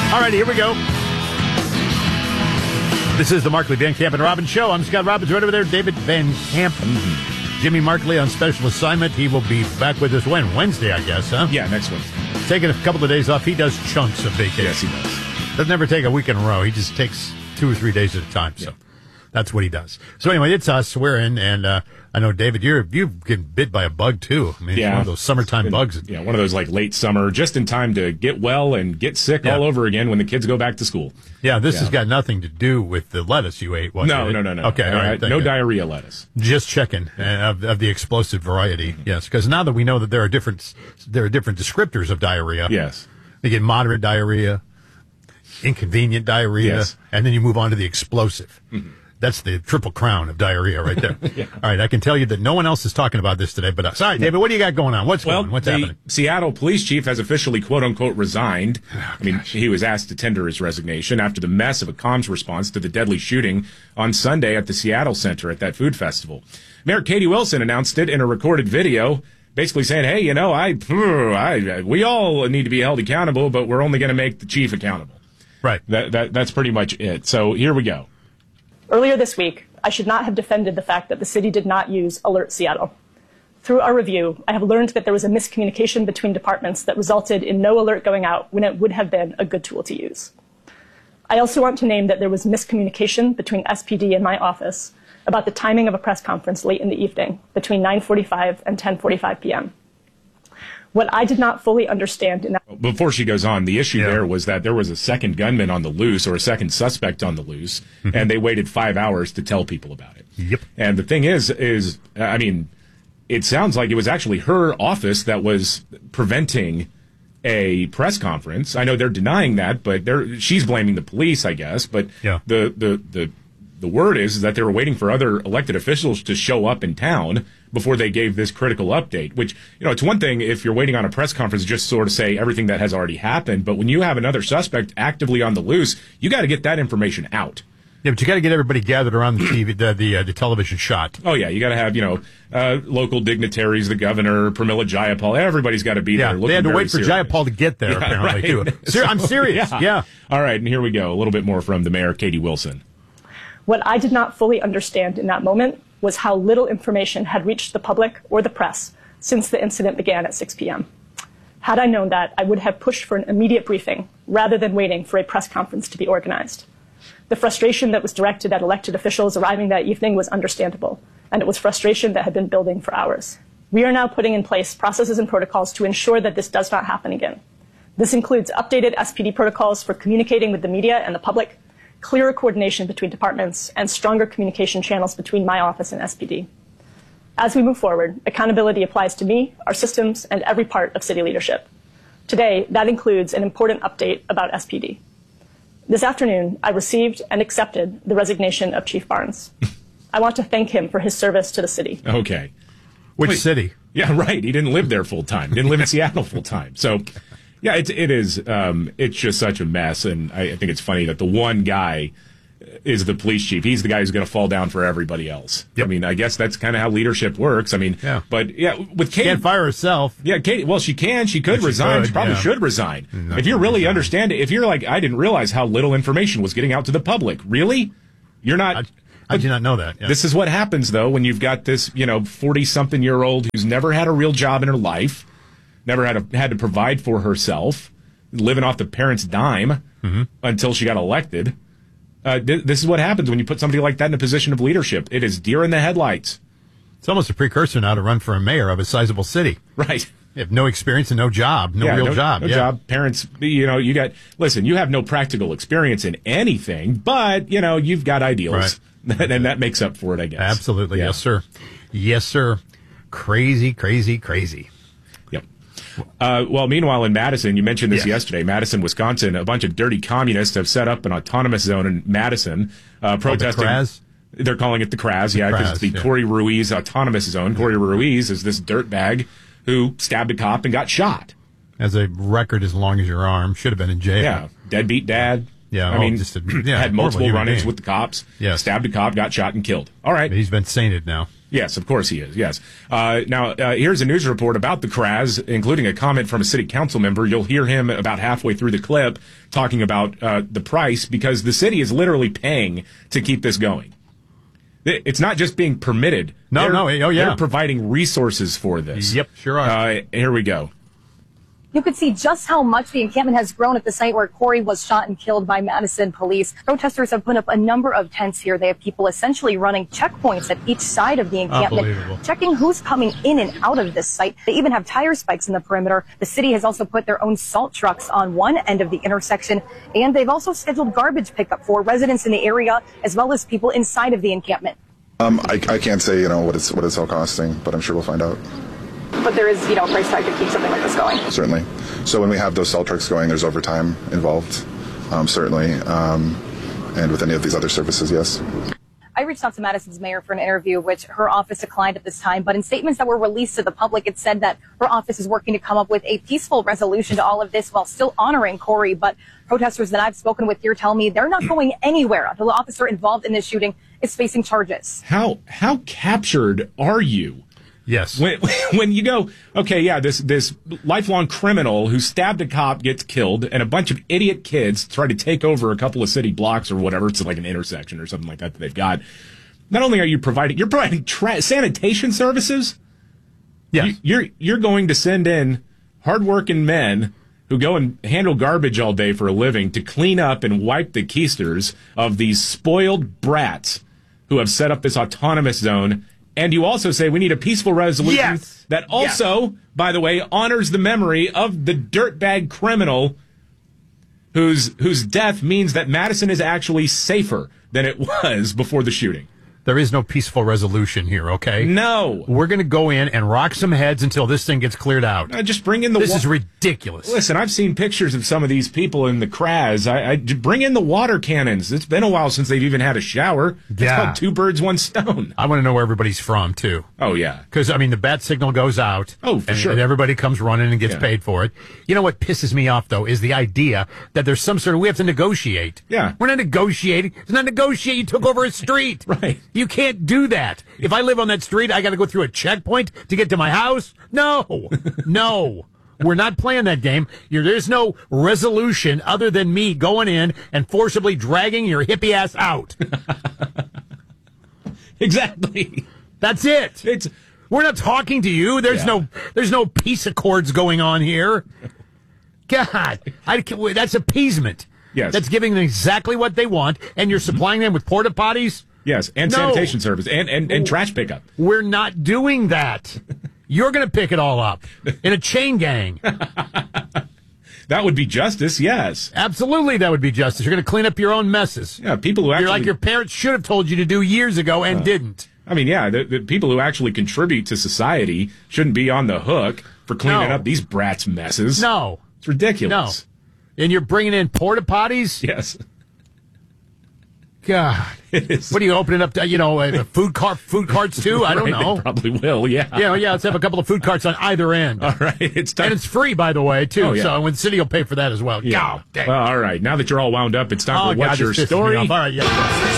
All right, here we go. This is the Markley, Van Camp, and Robbins Show. I'm Scott Robbins. Right over there, David Van Camp. Jimmy Markley on special assignment. He will be back with us when? Wednesday, I guess, huh? Yeah, next Wednesday. Taking a couple of days off. He does chunks of vacation. Yes, he does. Doesn't ever take a week in a row. He just takes 2 or 3 days at a time. So that's what he does. So anyway, it's us. We're in, and I know, David, you've been bit by a bug, too. I mean, it's one of those summertime bugs. Yeah, one of those, like, late summer, just in time to get well and get sick all over again when the kids go back to school. Yeah, this has got nothing to do with the lettuce you ate, was it? No. Okay, all right. No diarrhea lettuce. Just checking of the explosive variety. Yes, because now that we know that there are different descriptors of diarrhea. Yes. You get moderate diarrhea, inconvenient diarrhea, and then you move on to the explosive. Mm-hmm. That's the triple crown of diarrhea right there. All right, I can tell you that no one else is talking about this today, but sorry, David, what do you got going on? What's happening? Seattle police chief has officially, quote-unquote, resigned. He was asked to tender his resignation after the mess of a comms response to the deadly shooting on Sunday at the Seattle Center at that food festival. Mayor Katie Wilson announced it in a recorded video, basically saying, hey, you know, we all need to be held accountable, but we're only going to make the chief accountable. Right. That's pretty much it. So here we go. Earlier this week, I should not have defended the fact that the city did not use Alert Seattle. Through our review, I have learned that there was a miscommunication between departments that resulted in no alert going out when it would have been a good tool to use. I also want to name that there was miscommunication between SPD and my office about the timing of a press conference late in the evening between 9:45 and 10:45 p.m. What I did not fully understand in that... Before she goes on, the issue there was that there was a second gunman on the loose, or a second suspect on the loose, and they waited 5 hours to tell people about it. Yep. And the thing is, I mean, it sounds like it was actually her office that was preventing a press conference. I know they're denying that, but she's blaming the police, I guess. But the word is that they were waiting for other elected officials to show up in town before they gave this critical update, which, you know, it's one thing if you're waiting on a press conference just sort of say everything that has already happened, but when you have another suspect actively on the loose, you got to get that information out. Yeah, but you got to get everybody gathered around the TV, the television shot. Oh, yeah, you got to have, local dignitaries, the governor, Pramila Jayapal, everybody's got to be there. They had to wait for Jayapal to get there, apparently, too. I'm serious, yeah. All right, and here we go, a little bit more from the mayor, Katie Wilson. What I did not fully understand in that moment was how little information had reached the public or the press since the incident began at 6 p.m. Had I known that, I would have pushed for an immediate briefing rather than waiting for a press conference to be organized. The frustration that was directed at elected officials arriving that evening was understandable, and it was frustration that had been building for hours. We are now putting in place processes and protocols to ensure that this does not happen again. This includes updated SPD protocols for communicating with the media and the public, clearer coordination between departments, and stronger communication channels between my office and SPD. As we move forward, accountability applies to me, our systems, and every part of city leadership. Today, that includes an important update about SPD. This afternoon, I received and accepted the resignation of Chief Barnes. I want to thank him for his service to the city. Okay. Which city? Yeah, right. He didn't live there full time. He didn't live in Seattle full time. So... yeah, it is. It's just such a mess, and I think it's funny that the one guy is the police chief. He's the guy who's going to fall down for everybody else. Yep. I mean, I guess that's kind of how leadership works. I mean, but with Katie, she can't fire herself. Yeah, Katie. Well, she can. She could resign. She probably should resign. If you really understand it, if you're like, I didn't realize how little information was getting out to the public. Really, you're not. I did not know that. Yeah. This is what happens though when you've got this, 40-something-year-old who's never had a real job in her life. Never had to provide for herself, living off the parents' dime until she got elected. This is what happens when you put somebody like that in a position of leadership. It is deer in the headlights. It's almost a precursor now to run for a mayor of a sizable city. Right. You have no experience and no job, no real job. No job. Parents, you have no practical experience in anything, but, you've got ideals. Right. And that makes up for it, I guess. Absolutely. Yeah. Yes, sir. Yes, sir. Crazy, crazy, crazy. Well, meanwhile, in Madison, you mentioned this yesterday, Madison, Wisconsin, a bunch of dirty communists have set up an autonomous zone in Madison, protesting. The CRAZ? They're calling it the CRAZ, because it's the Corey Ruiz Autonomous Zone. Corey Ruiz is this dirtbag who stabbed a cop and got shot. Has a record as long as your arm. Should have been in jail. Yeah, deadbeat dad. Yeah, had multiple run-ins with the cops. Yes. Stabbed a cop, got shot and killed. All right. He's been sainted now. Yes, of course he is. Yes. Now, here's a news report about the Kraz, including a comment from a city council member. You'll hear him about halfway through the clip talking about the price, because the city is literally paying to keep this going. It's not just being permitted. They're providing resources for this. Yep, sure are. Here we go. You could see just how much the encampment has grown at the site where Corey was shot and killed by Madison police. Protesters have put up a number of tents here. They have people essentially running checkpoints at each side of the encampment, checking who's coming in and out of this site. They even have tire spikes in the perimeter. The city has also put their own salt trucks on one end of the intersection, and they've also scheduled garbage pickup for residents in the area as well as people inside of the encampment. I can't say, what it's all costing, but I'm sure we'll find out. But there is, a price tag to keep something like this going. Certainly. So when we have those salt trucks going, there's overtime involved, certainly. And with any of these other services, yes. I reached out to Madison's mayor for an interview, which her office declined at this time. But in statements that were released to the public, it said that her office is working to come up with a peaceful resolution to all of this while still honoring Corey. But protesters that I've spoken with here tell me they're not going anywhere until the officer involved in this shooting is facing charges. How captured are you? Yes. When you go, okay, yeah, this lifelong criminal who stabbed a cop gets killed, and a bunch of idiot kids try to take over a couple of city blocks or whatever, it's like an intersection or something like that they've got. Not only are you providing, sanitation services. Yes. You're going to send in hardworking men who go and handle garbage all day for a living to clean up and wipe the keisters of these spoiled brats who have set up this autonomous zone. And you also say we need a peaceful resolution that also, by the way, honors the memory of the dirtbag criminal whose death means that Madison is actually safer than it was before the shooting. There is no peaceful resolution here, okay? No. We're going to go in and rock some heads until this thing gets cleared out. Just bring in the... This is ridiculous. Listen, I've seen pictures of some of these people in the Kraz. I bring in the water cannons. It's been a while since they've even had a shower. It's called 2 birds, 1 stone. I want to know where everybody's from, too. Oh, yeah. Because, the bat signal goes out. Oh, for sure. And everybody comes running and gets paid for it. You know what pisses me off, though, is the idea that there's some sort of... We have to negotiate. Yeah. We're not negotiating. It's not negotiate. You took over a street. Right. You can't do that. If I live on that street, I got to go through a checkpoint to get to my house? No. No. We're not playing that game. There's no resolution other than me going in and forcibly dragging your hippie ass out. Exactly. That's it. We're not talking to you. There's no peace accords going on here. God, that's appeasement. Yes. That's giving them exactly what they want, and you're supplying them with porta potties? Yes, and sanitation service and trash pickup. We're not doing that. You're going to pick it all up in a chain gang. That would be justice, yes. Absolutely, that would be justice. You're going to clean up your own messes. Yeah, people who actually... You're like your parents should have told you to do years ago and didn't. The people who actually contribute to society shouldn't be on the hook for cleaning up these brats' messes. No. It's ridiculous. No. And you're bringing in porta potties? Yes. God. What are you opening up to, food carts too? I don't know. They probably will, yeah. Yeah, let's have a couple of food carts on either end. All right, it's time. And it's free, by the way, too. Oh, yeah. So the city will pay for that as well. Yeah. Oh, dang. Well, all right, now that you're all wound up, it's time for What's Your Story? All right, yeah.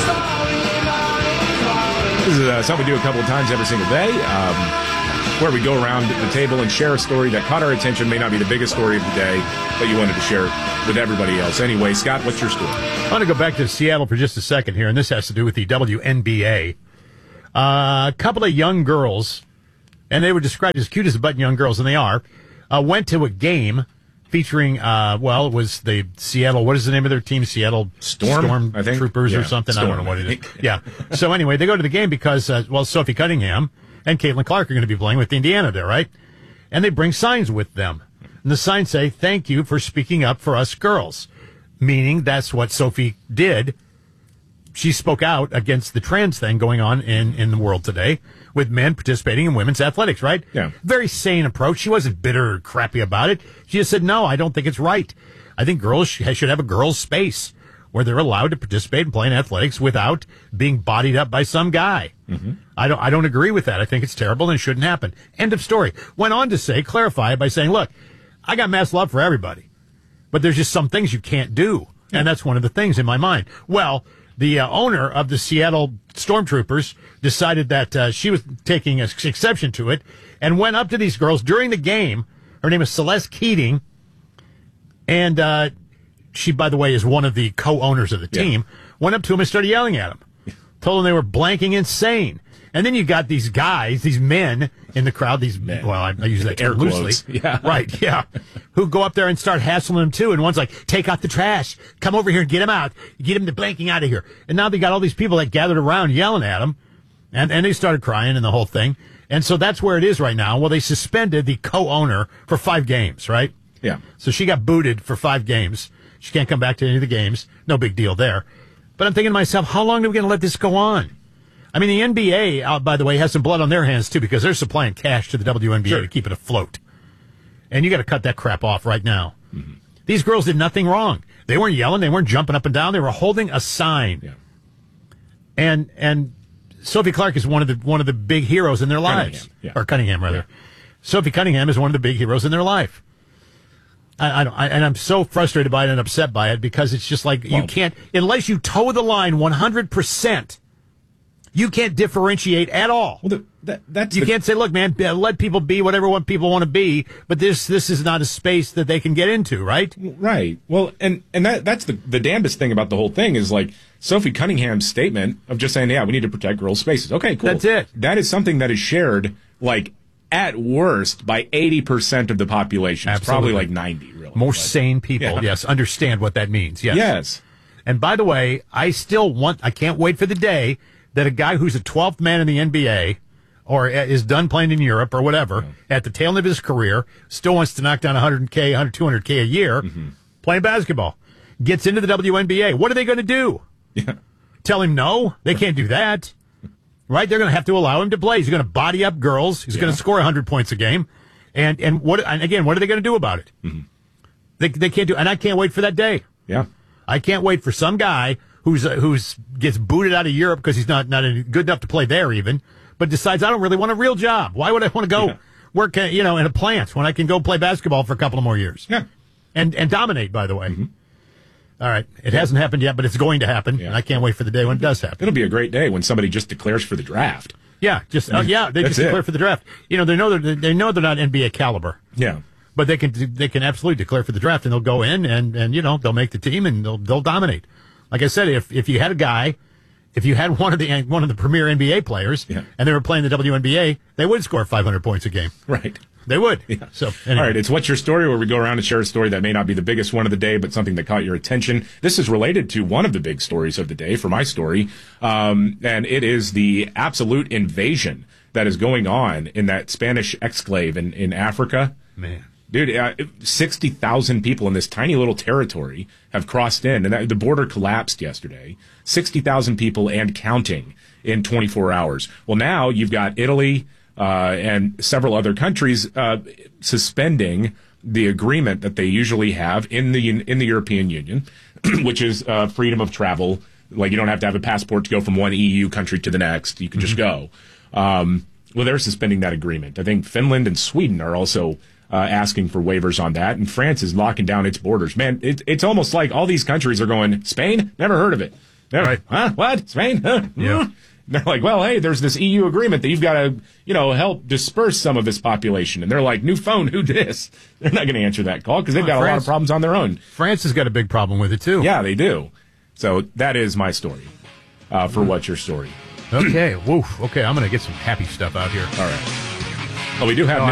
This is something we do a couple of times every single day, where we go around the table and share a story that caught our attention. May not be the biggest story of the day, but you wanted to share it with everybody else. Anyway, Scott, what's your story? I want to go back to Seattle for just a second here, and this has to do with the WNBA. A couple of young girls, and they were described as cute as a button young girls, and they are, went to a game featuring, it was the Seattle, what is the name of their team? Seattle Storm I think. Troopers or something. Storm, I don't know what it is. Yeah. So anyway, they go to the game because, Sophie Cunningham and Caitlin Clark are going to be playing with Indiana there, right? And they bring signs with them. And the signs say, "Thank you for speaking up for us girls." Meaning that's what Sophie did. She spoke out against the trans thing going on in the world today with men participating in women's athletics, right? Yeah. Very sane approach. She wasn't bitter or crappy about it. She just said, no, I don't think it's right. I think girls should have a girls' space where they're allowed to participate and play in athletics without being bodied up by some guy. Mm-hmm. I don't agree with that. I think it's terrible and it shouldn't happen. End of story. Went on to clarify by saying, look, I got mass love for everybody, but there's just some things you can't do. And that's one of the things in my mind. Well, the owner of the Seattle Stormtroopers decided that she was taking exception to it and went up to these girls during the game. Her name is Celeste Keating, and she, by the way, is one of the co-owners of the team. Went up to them and started yelling at them. Told them they were blanking insane. And then you got these guys, these men in the crowd, these men. Well, I use that term loosely. Yeah. Right, yeah. Who go up there and start hassling them too. And one's like, take out the trash. Come over here and get him out. Get him to blanking out of here. And now they got all these people that gathered around yelling at him. And they started crying and the whole thing. And so that's where it is right now. Well, they suspended the co-owner for 5 games, right? Yeah. So she got booted for 5 games. She can't come back to any of the games. No big deal there. But I'm thinking to myself, how long are we going to let this go on? I mean, the NBA, by the way, has some blood on their hands, too, because they're supplying cash to the WNBA to keep it afloat. And you got to cut that crap off right now. Mm-hmm. These girls did nothing wrong. They weren't yelling. They weren't jumping up and down. They were holding a sign. Yeah. And Sophie Clark is one of the big heroes in their lives. Or Cunningham, rather. Yeah. Sophie Cunningham is one of the big heroes in their life. And I'm so frustrated by it and upset by it because it's just like you can't, unless you toe the line 100%, you can't differentiate at all. Well, you can't say, look, man, let people be whatever people want to be, but this is not a space that they can get into, right? Right. Well, and that's the damnedest thing about the whole thing is like Sophie Cunningham's statement of just saying, yeah, we need to protect girls' spaces. Okay, cool. That's it. That is something that is shared, like, at worst, by 80% of the population. It's probably like 90, really. More sane people, yes, understand what that means. Yes. Yes. And by the way, I can't wait for the day that a guy who's a 12th man in the NBA or is done playing in Europe or whatever, at the tail end of his career, still wants to knock down 100K, 200K a year, playing basketball, gets into the WNBA. What are they going to do? Yeah. Tell him no? They can't do that. Right? They're going to have to allow him to play. He's going to body up girls. He's going to score 100 points a game. And again, what are they going to do about it? Mm-hmm. They can't do, and I can't wait for that day. Yeah. I can't wait for some guy who's gets booted out of Europe because he's not good enough to play there even, but decides I don't really want a real job. Why would I want to go work in a plant when I can go play basketball for a couple of more years? Yeah. And dominate, by the way. Mm-hmm. All right. It hasn't happened yet, but it's going to happen. Yeah. And I can't wait for the day when it does happen. It'll be a great day when somebody just declares for the draft. Yeah, they just declare for the draft. They know they're not NBA caliber. Yeah. But they can absolutely declare for the draft and they'll go in and they'll make the team and they'll dominate. Like I said, if you had a guy, if you had one of the premier NBA players and they were playing the WNBA, they would score 500 points a game. Right. They would. Yeah. So anyway. All right, it's What's Your Story, where we go around and share a story that may not be the biggest one of the day, but something that caught your attention. This is related to one of the big stories of the day for my story, and it is the absolute invasion that is going on in that Spanish exclave in Africa. Man. Dude, 60,000 people in this tiny little territory have crossed in, and the border collapsed yesterday. 60,000 people and counting in 24 hours. Well, now you've got Italy and several other countries suspending the agreement that they usually have in the European Union, which is freedom of travel. Like, you don't have to have a passport to go from one EU country to the next. You can just go. Well, they're suspending that agreement. I think Finland and Sweden are also asking for waivers on that, and France is locking down its borders. Man, it's almost like all these countries are going, Spain? Never heard of it. Never. Right. Huh? What? Spain? Huh? Yeah. They're like, well, hey, there's this EU agreement that you've got to, help disperse some of this population. And they're like, new phone, who dis? They're not going to answer that call because they've got a lot of problems on their own. France has got a big problem with it, too. Yeah, they do. So that is my story for What's Your Story. Okay. Woof. Okay, I'm going to get some happy stuff out here. All right. Well, we do have